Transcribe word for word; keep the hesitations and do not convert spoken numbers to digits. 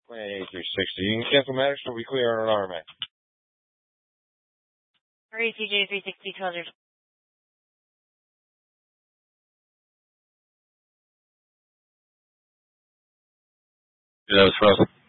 eighty-three sixty. You can cancel matters so we clear on an R M A. three C J three sixty two hundred. Yeah, that was for us.